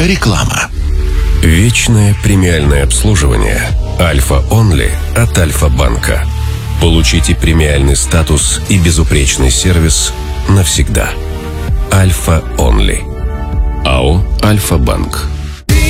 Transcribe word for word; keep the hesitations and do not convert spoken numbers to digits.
Реклама. Вечное премиальное обслуживание Альфа Онли от Альфа-банка. Получите премиальный статус и безупречный сервис навсегда. Альфа Онли. АО Альфа-банк.